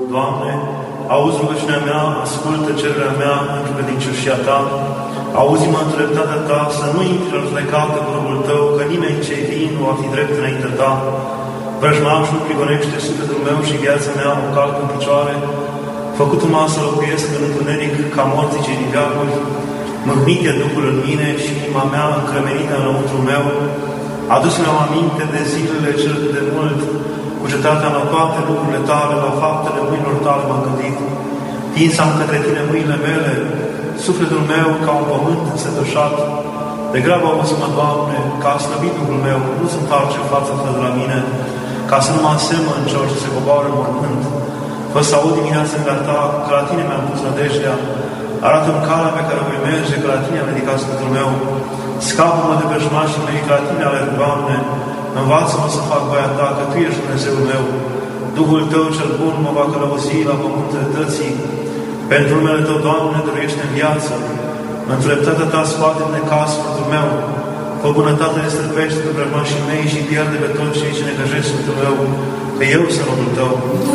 Doamne, auzi rugăciunea mea, ascultă cererea mea în credincioșia Ta, auzi-mă în dreptatea Ta, să nu intri în judecată cu robul Tău, că nimeni ce-i vin nu va fi drept înaintea Ta. Vrăjmașul prigonește sufletul meu și viața mea o calcă în picioare, făcut-mă să locuiesc în întuneric ca morții cei din veacuri, mâhnit e Duhul în mine și inima mea încremenită înăuntru meu, adus-mi aminte de zilele cele de mult, cugetarea la toate lucrurile Tale, la faptele mâinilor Tale m-am gândit. Tinsam către Tine mâinile mele, sufletul meu ca un pământ însetușat. Degrabă auzi-mă, Doamne, ca a slăbit Duhul meu, nu se întoarce fața Ta de la mine, ca să nu mă asemăn celor ce se coboară în mormânt. Fă să aud dimineața în Ta, că la Tine mi-am pus nădejdea. Arată-mi calea pe care voi merge, că la Tine am ridicat sufletul meu. Scapă-mă de vrăjmașii mei, că la Tine alerg, Doamne. Învață-mă să fac voia Ta, că Tu ești Dumnezeul meu. Duhul Tău cel bun mă va călăuzi la pământul dreptății. Pentru numele Tău, Doamne, dăruiește în viață. În dreptatea Ta scoate-mi necaz sfântul meu. Fă bunătate ne străpește pe vrăjmașii mei și pierde pe toți cei ce necăjesc sfântul meu, că eu sunt robul Tău.